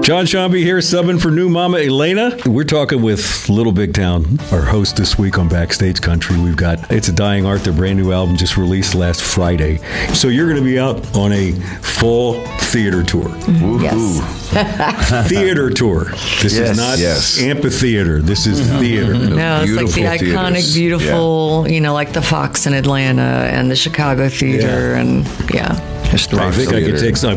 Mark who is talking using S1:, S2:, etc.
S1: John Shambi here, subbing for new Mama Elena. We're talking with Little Big Town, our host this week on Backstage Country. We've got It's a Dying Art, their brand new album just released last Friday. So you're going to be out on a full theater tour.
S2: Yes.
S1: Theater tour. This is not amphitheater. This is theater.
S2: No, it's like the iconic, beautiful, like the Fox in Atlanta and the Chicago Theater. And
S1: I think I could take some.